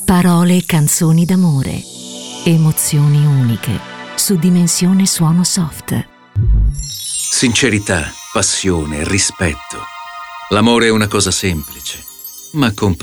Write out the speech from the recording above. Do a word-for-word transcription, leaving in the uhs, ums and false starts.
Parole e canzoni d'amore. Emozioni uniche. Su Dimensione Suono Soft. Sincerità, passione, rispetto. L'amore è una cosa semplice, ma con